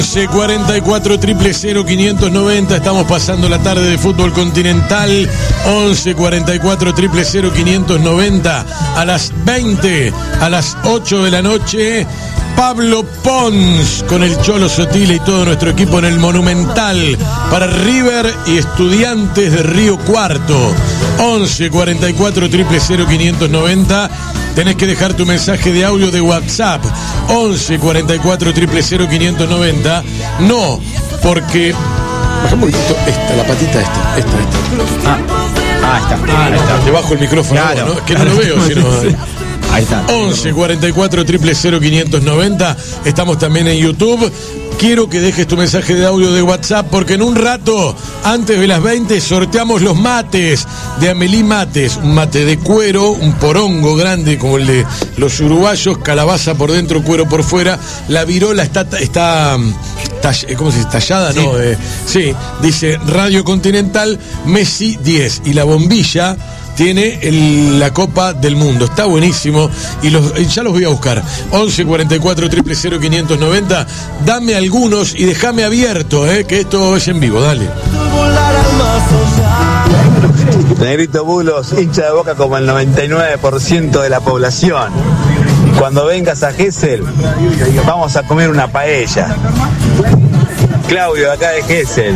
44 000 590. Estamos pasando la tarde de fútbol continental. 11 44 000 590. A las 20, a las 8 de la noche, Pablo Pons con el Cholo Sotile y todo nuestro equipo en el Monumental para River y Estudiantes de Río Cuarto. 11 44 000 590. Tenés que dejar tu mensaje de audio de WhatsApp. 11 44 000 590. No, porque... Baja un poquito la patita esta. Está. Te bajo el micrófono, claro, ¿no? Es que no lo veo, sino... Ahí está. 11 44 000 590. Estamos también en YouTube. Quiero que dejes tu mensaje de audio de WhatsApp porque en un rato, antes de las 20, sorteamos los mates de Amelie Mates. Un mate de cuero, un porongo grande como el de los uruguayos, calabaza por dentro, cuero por fuera. La virola está ¿cómo se dice? Tallada, sí. ¿No? Sí, dice Radio Continental Messi 10. Y la bombilla tiene la Copa del Mundo. Está buenísimo. Y ya los voy a buscar. 11 44 000 590. Dame algunos y déjame abierto, que esto es en vivo. Dale. Negrito Bulos, hincha de Boca como el 99% de la población. Cuando vengas a Gesell, vamos a comer una paella. Claudio, de acá de Gesell.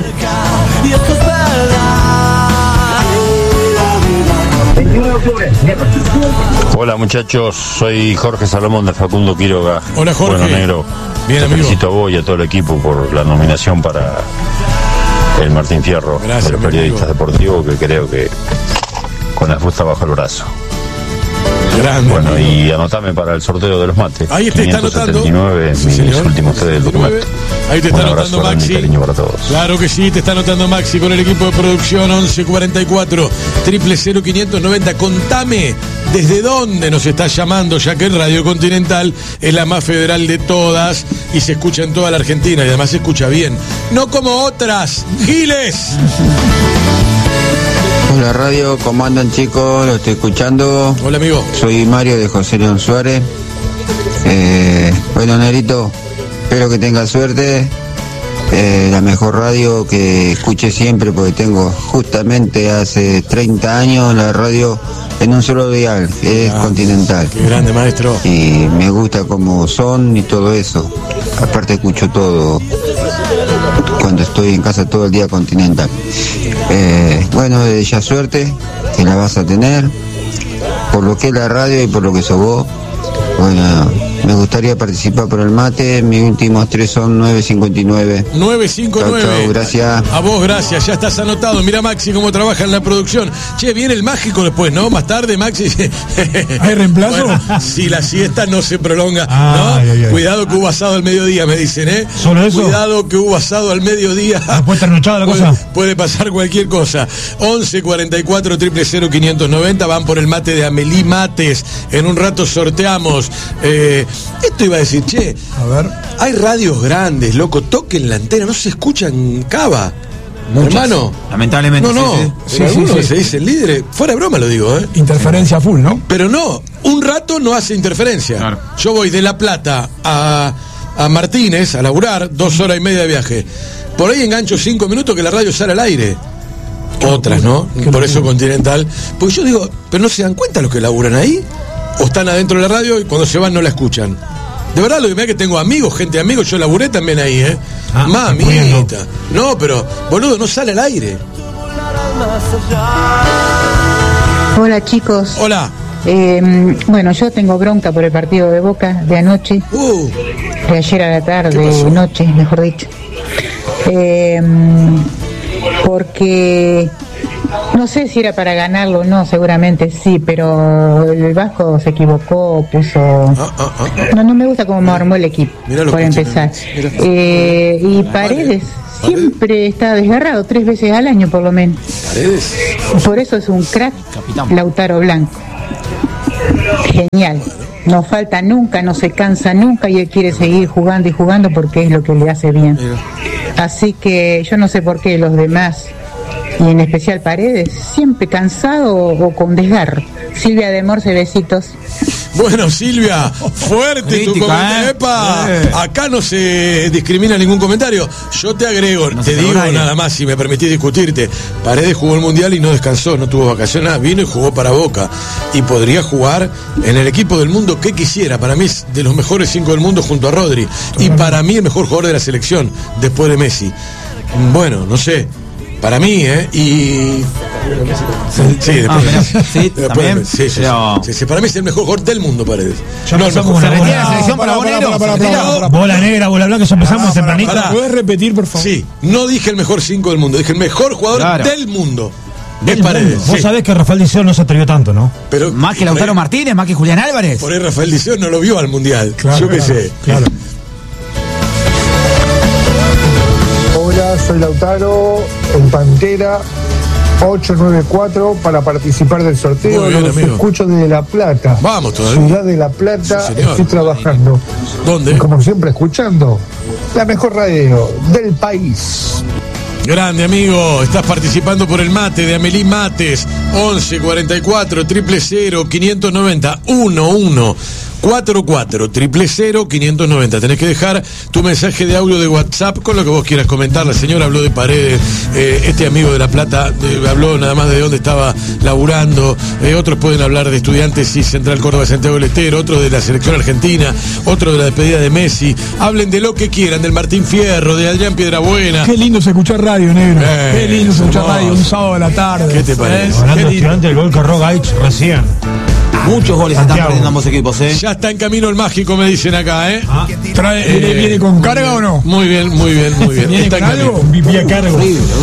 Hola muchachos, soy Jorge Salomón de Facundo Quiroga. Hola Jorge. Bueno, negro, bien, te amigo. felicito a vos y a todo el equipo por la nominación para el Martín Fierro. Gracias, de los periodistas amigo. deportivos, que creo que con la fusta bajo el brazo. Grande, bueno, amigo. y anotame para el sorteo de los mates. Ahí te está anotando. 579, Sí, mis señor. últimos 3 del documento. Ahí te está Un anotando abrazo grande Maxi. y cariño para todos. Claro que sí, te está anotando Maxi con el equipo de producción. 11 44 000 590. Contame desde dónde nos estás llamando, ya que el Radio Continental es la más federal de todas y se escucha en toda la Argentina y además se escucha bien. No como otras, giles. Hola radio, ¿cómo andan chicos? Lo estoy escuchando. Hola amigo. Soy Mario de José León Suárez. Bueno, Nerito, espero que tengas suerte. La mejor radio que escuché siempre, porque tengo justamente hace 30 años la radio en un solo dial, que es Continental. Qué grande, maestro. Y me gusta cómo son y todo eso. Aparte escucho todo cuando estoy en casa todo el día Continental. Bueno, ya suerte, que la vas a tener, por lo que es la radio y por lo que sos vos. Bueno, me gustaría participar por el mate. Mis últimos 3 son 959. 959. Chau, gracias. A vos, gracias. Ya estás anotado. Mira Maxi cómo trabaja en la producción. Che, viene el mágico después, ¿no? Más tarde, Maxi. ¿Hay reemplazo? Bueno, si la siesta no se prolonga, ¿no? Ay. Cuidado que hubo asado al mediodía, me dicen, ¿eh? ¿Solo eso? Cuidado que hubo asado al mediodía. ¿Después trasnochada la cosa? Puede pasar cualquier cosa. 11 44 000 590. Van por el mate de Amelie Mates. En un rato sorteamos. Esto iba a decir, che, a ver, hay radios grandes, loco, toquen la antena, no se escuchan Cava. Muchas, hermano. Lamentablemente. No, Sí. que se dicen líderes, fuera de broma lo digo, interferencia full, ¿no? Pero no, un rato no hace interferencia. Claro. Yo voy de La Plata a Martínez a laburar 2 horas y media de viaje. Por ahí engancho 5 minutos que la radio sale al aire. Otras, ¿no? Por eso Continental. Porque yo digo, pero no se dan cuenta los que laburan ahí. O están adentro de la radio y cuando se van no la escuchan. De verdad, lo que me da que tengo amigos, gente amigos, yo laburé también ahí, Mamita. No, pero, boludo, no sale al aire. Hola chicos. Hola. Bueno, yo tengo bronca por el partido de Boca de anoche. De ayer a la tarde, noche, mejor dicho. Porque no sé si era para ganarlo o no, seguramente sí, pero el Vasco se equivocó, puso... No me gusta cómo me armó el equipo, por empezar. Y Paredes siempre está desgarrado, 3 veces al año por lo menos. ¿Paredes? Por eso es un crack, Lautaro Blanco. Genial. No falta nunca, no se cansa nunca y él quiere seguir jugando y jugando porque es lo que le hace bien. Así que yo no sé por qué los demás, y en especial Paredes, siempre cansado o con desgarro. Silvia de Morse, besitos. Bueno, Silvia, fuerte tu comentario. Epa, acá no se discrimina ningún comentario. Yo te agrego, te digo nada más, si me permitís discutirte. Paredes jugó el Mundial y no descansó, no tuvo vacaciones, vino y jugó para Boca. Y podría jugar en el equipo del mundo que quisiera. Para mí es de los mejores 5 del mundo junto a Rodri. Y para mí el mejor jugador de la selección, después de Messi. Bueno, no sé. Para mí, y... Sí, después sí, para mí es el mejor jugador del mundo, Paredes. No, el mejor. ¿Se retira la selección para Bonero? Bola negra, bola blanca, eso empezamos tempranito. ¿Puedes repetir, por favor? Sí, no dije el mejor 5 del mundo, dije el mejor jugador del mundo. Es Paredes. Vos sabés que Rafael Diceo no se atrevió tanto, ¿no? Pero más que Lautaro Martínez, más que Julián Álvarez. Por ahí Rafael Diceo no lo vio al Mundial. Claro, yo qué sé. Claro. Hola, soy Lautaro, en Pantera 894 para participar del sorteo. Los escucho desde La Plata. Vamos todavía. Ciudad de La Plata, estoy trabajando. ¿Dónde? Y como siempre, escuchando la mejor radio del país. Grande, amigo, estás participando por el mate de Amelie Mates. 11 44 000 590 11 44 000 590. Tenés que dejar tu mensaje de audio de WhatsApp con lo que vos quieras comentar. La señora habló de Paredes, este amigo de La Plata habló nada más de dónde estaba laburando, otros pueden hablar de Estudiantes y Central Córdoba Santiago del Estero, otros de la selección argentina, otros de la despedida de Messi. Hablen de lo que quieran, del Martín Fierro, de Adrián Piedrabuena. Qué lindo se escuchar radio, negro. Qué lindo se escuchar radio un sábado a la tarde. ¿Qué te parece? Hablando de Estudiantes, el gol que erró Gaich recién. Muchos goles están perdiendo ambos equipos, Ya está en camino el mágico, me dicen acá, ¿Viene con carga o no? Muy bien. ¿Viene está con algo? Vivía cargo.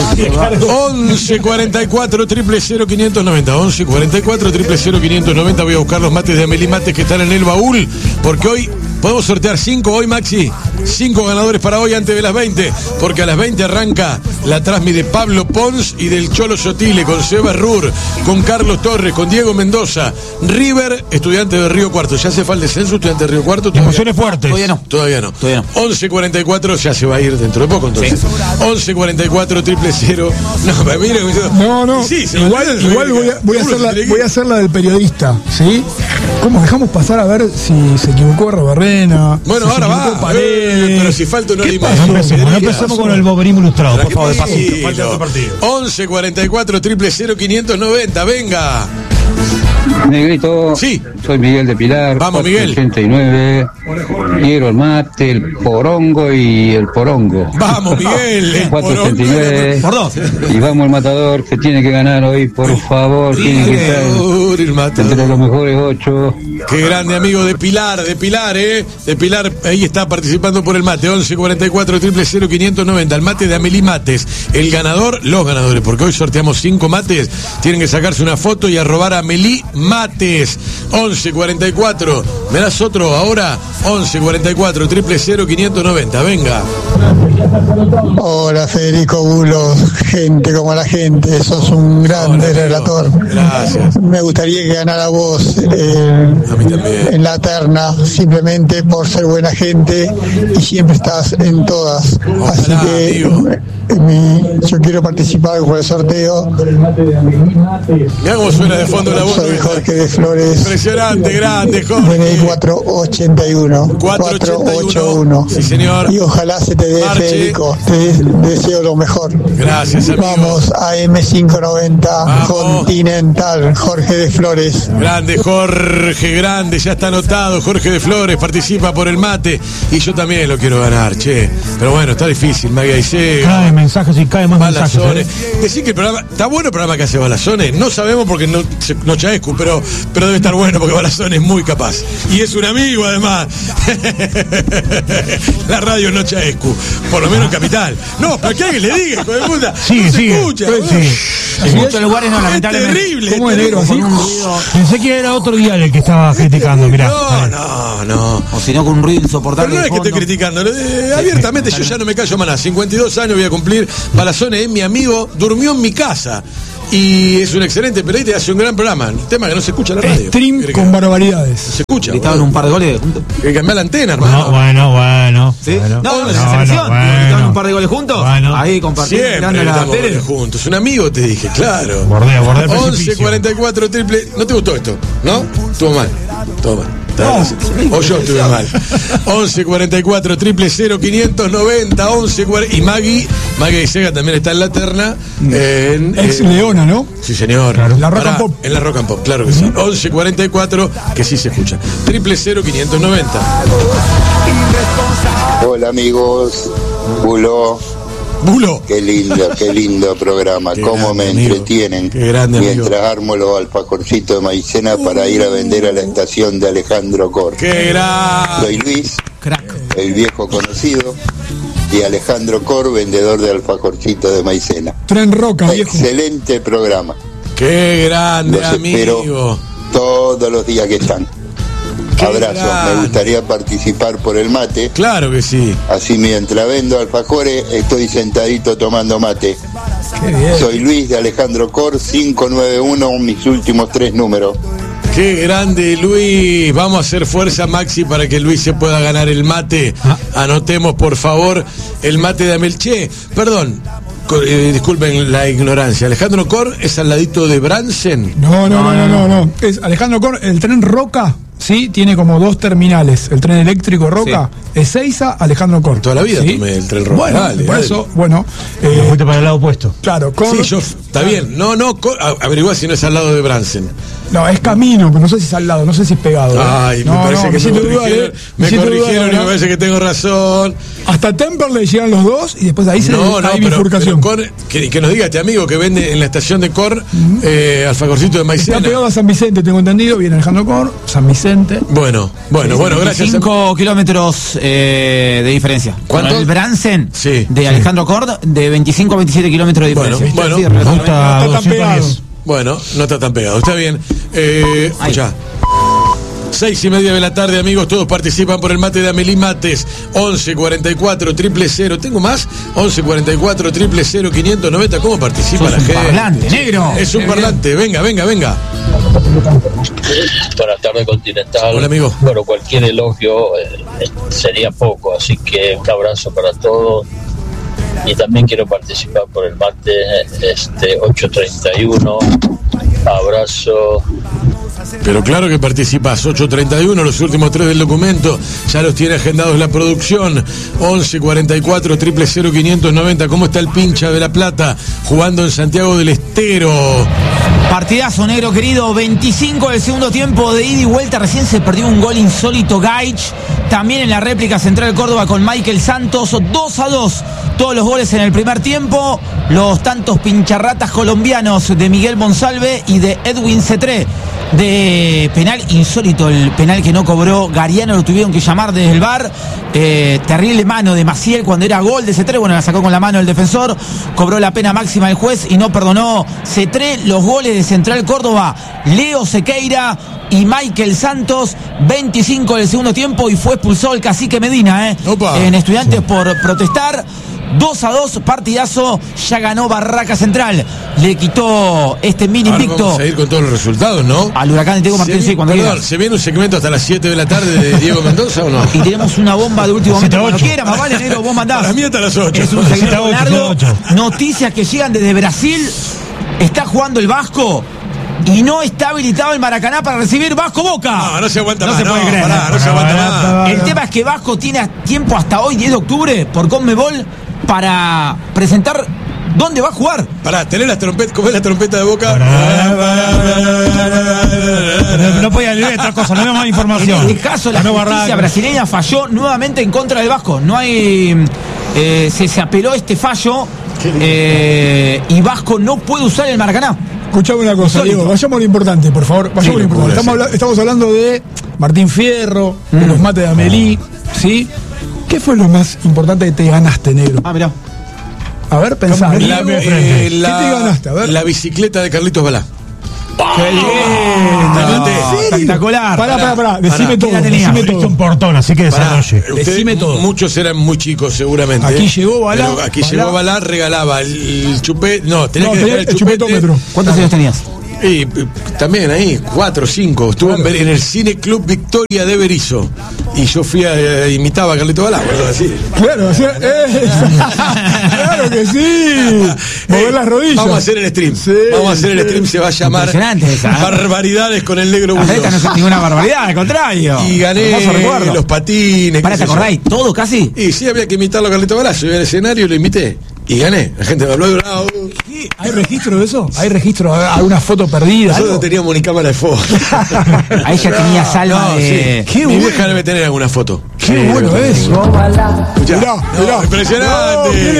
11 44 000 590. 11 44 000 590. Voy a buscar los mates de Amelie Mates que están en el baúl, porque hoy podemos sortear 5 hoy, Maxi. 5 ganadores para hoy antes de las 20, porque a las 20 arranca la transmi de Pablo Pons y del Cholo Sotile, con Seba Rur, con Carlos Torres, con Diego Mendoza, River, Estudiante de Río Cuarto. ¿Ya se fue el descenso, Estudiante de Río Cuarto? Emociones fuertes. Todavía no. 11 44, ya se va a ir dentro de poco, entonces. 11 44 000. No, mira. No. Sí, igual voy a hacer la del periodista, ¿sí? ¿Cómo dejamos pasar a ver si se equivocó Robarrena? Bueno, si ahora va. Pero si falta una más. No empecemos con el boberismo ilustrado, por favor, despacito. Falta otro partido. 11 44 000 590, venga. Negrito, soy Miguel de Pilar. Vamos, Miguel. 89. Quiero el mate, el porongo y el porongo. Vamos, Miguel. 489. Por dos. Y vamos el matador, que tiene que ganar hoy, por favor. Tiene que estar entre los mejores 8. Qué grande, amigo de Pilar, De Pilar, ahí está participando por el mate. 11 44 000 590. El mate de Amelie Mates. El ganador, los ganadores, porque hoy sorteamos 5 mates. Tienen que sacarse una foto y arrobar a Amelie Mates. 11 44. ¿Me das otro ahora? 11 44 000 590. Venga. Hola, Federico Bulos. Gente como la gente. Sos un grande relator. Gracias. Me gustaría que ganara vos en la terna, simplemente por ser buena gente y siempre estás en todas. Así que yo quiero participar por el sorteo. Mirá cómo suena de fondo la voz. Soy Jorge de Flores. Impresionante, grande, Jorge. 481. 481. Sí, señor. Y ojalá se te dé, Federico. Te deseo lo mejor. Gracias, amigo. Vamos a M590. Vamos. Continental. Jorge de Flores. Grande, Jorge, grande. Ya está anotado. Jorge de Flores participa por el mate. Y yo también lo quiero ganar, che. Pero bueno, está difícil, Magia y Sega. Cae mensajes y cae más Balazones. mensajes. Decir que el programa, está bueno el programa que hace Balazones. No sabemos porque no Chaescu, pero debe estar bueno porque Balazones es muy capaz. Y es un amigo además. La radio no Chaescu. Por lo menos en Capital. No, para que alguien le diga, hijo de puta. Sí, no sí. se escucha. En muchos lugares no, lamentablemente. Es terrible. ¿Cómo es negro así? Pensé que era otro dial el que estaba criticando, mirá. No. O si no, con un ruido insoportable. Pero no es que estoy criticando. Abiertamente yo ya no me callo más nada. 52 años voy a cumplir. Balazones es mi amigo. Durmió en mi casa. Y es un excelente periodista y hace un gran programa. El tema es que no se escucha en la radio. Stream con barbaridades. Se escucha. Gritaban un par de goles juntos. Hay que cambiar la antena, hermano. Bueno. ¿Sí? Bueno. No, en la selección. Gritaban un par de goles juntos. Bueno. Ahí compartiendo, Siempre mirando la estamos tele. juntos. Un amigo te dije, claro. Bordea. 11 44 triple. ¿No te gustó esto? ¿No? Estuvo mal. O yo estuve mal. 11 44 000 590 11 y Maggie Sega también está en la terna. Ex Leona, ¿no? Sí, señor. Claro. La Rock and Pop. En la Rock and Pop, claro que sí. 11 44, que sí se escucha. 000 590. Hola amigos, Bulo. Qué lindo programa. Cómo me entretienen mientras armo los alfajorcitos de maicena para ir a vender a la estación de Alejandro Cor. Soy Luis, el viejo conocido, y Alejandro Cor, vendedor de alfajorcitos de maicena. Tren Roca, viejo. Excelente programa. Qué grande, los espero todos los días que están. Abrazo, me gustaría participar por el mate. Claro que sí. Así mientras vendo alfajores estoy sentadito tomando mate. Qué bien. Soy Luis de Alejandro Cor, 591, mis últimos 3 números. Qué grande, Luis. Vamos a hacer fuerza, Maxi, para que Luis se pueda ganar el mate. Anotemos, por favor, el mate de Amelché. Perdón, disculpen la ignorancia. ¿Alejandro Cor es al ladito de Bransen? No. Es Alejandro Cor, el tren Roca. Sí, tiene como 2 terminales. El tren eléctrico Roca, Ezeiza, Alejandro Cor. Toda la vida tomé el tren Roca. Bueno, por eso, bueno. Fuiste para el lado opuesto. Claro, está bien. No, averigua si no es al lado de Bransen. No, es camino, pero no sé si es al lado, no sé si es pegado. Ay, me parece que me corrigieron y me parece que tengo razón. Hasta Temperley llegan los dos y después ahí hay bifurcación. Que nos diga este amigo que vende en la estación de Cor alfajorcito de maicena. Está pegado a San Vicente, tengo entendido. Viene Alejandro Cor, San Vicente. Bueno, gracias. 5 kilómetros de diferencia. ¿Cuánto? El Bransen de Alejandro Cor, de 25 a 27 kilómetros de diferencia. Bueno, no está tan pegado. Bueno, no está tan pegado, está bien. Ya. 6:30 de la tarde, amigos, todos participan por el mate de Amelie Mates. 11 44 000. ¿Tengo más? 11 44 000 590. ¿Cómo participa la gente? Es un parlante, negro. Es un parlante. Venga. Buenas tardes, Continental. Hola, amigo. Bueno, cualquier elogio sería poco, así que un abrazo para todos. Y también quiero participar por el mate 831. Abrazo. Pero claro que participas. 8:31, los últimos 3 del documento ya los tiene agendados la producción. 11 44 000 590. ¿Cómo está el pincha de La Plata jugando en Santiago del Estero? Partidazo, negro querido. 25 del segundo tiempo de ida y vuelta. Recién se perdió un gol insólito Gaich. También en la réplica Central Córdoba con Michael Santos. 2-2. Todos los goles en el primer tiempo. Los tantos pincharratas colombianos de Miguel Monsalve y de Edwin Cetré. De penal insólito, el penal que no cobró Gariano, lo tuvieron que llamar desde el VAR. Terrible mano de Maciel cuando era gol de Cetré. Bueno, la sacó con la mano el defensor. Cobró la pena máxima el juez y no perdonó Cetré. Los goles de Central Córdoba, Leo Sequeira y Michael Santos. 25 del segundo tiempo y fue expulsado el cacique Medina en Estudiantes por protestar. 2-2, partidazo, ya ganó Barraca Central. Le quitó este mini invicto. Vamos a ir con todos los resultados, ¿no? Al Huracán de Diego Martínez, cuando quiera. ¿Se viene un segmento hasta las 7 de la tarde de Diego Mendoza o no? Y tenemos una bomba de último momento. Cuando quiera, más vale, negro, vos mandás. Para mí hasta las 8. Es un segmento largo. Noticias que llegan desde Brasil. Está jugando el Vasco. Y no está habilitado el Maracaná para recibir Vasco Boca. No se aguanta más. No se puede creer. No se aguanta más. El tema es que Vasco tiene tiempo hasta hoy, 10 de octubre, por Conmebol, para presentar dónde va a jugar. Para tener las trompetas, ¿cómo es la trompeta de Boca? No podía leer otra cosa, no veo más información. En este caso, la justicia brasileña falló nuevamente en contra del Vasco. No hay. Se apeló este fallo y Vasco no puede usar el Maracaná. Escuchame una cosa, Diego, vayamos a lo importante, por favor. Vayamos a lo importante. Estamos hablando de Martín Fierro, de los mates de Amelie, ¿sí? ¿Qué fue lo más importante que te ganaste, negro? Mirá. A ver, pensá. ¿Qué te ganaste? A ver. La bicicleta de Carlitos Balá. ¡Qué lindo! Espectacular. Pará. Decime todo. Es un portón, así que desarrolle. Decime todo. Muchos eran muy chicos, seguramente. Aquí llegó Balá. Llegó Balá, regalaba el chupete. No, tenía que dejar el chupetómetro. ¿Cuántos años tenías? Y también ahí, 4 o 5. Estuve en el Cine Club Victoria de Berizo. Y yo fui imitaba a Carlito Balá, ¿verdad? Así. Claro, claro que sí. Mover las rodillas. Vamos a hacer el stream. Sí, vamos a hacer el stream, se va a llamar Barbaridades con el negro Bulo. No es ninguna barbaridad, al contrario. Y gané los patines. ¿Para te acordáis? ¿Todo casi? Y sí, había que imitarlo a Carlito Balá. Yo iba al escenario y lo imité. Y gané. La gente me habló. Sí, ¿hay registro de eso? ¿Hay registro? ¿Alguna foto perdida? Nosotros teníamos ni cámara de foto. Ahí ya tenía salva de... Sí. Mi vieja debe tener alguna foto. Qué bueno eso. Mirá, impresionante.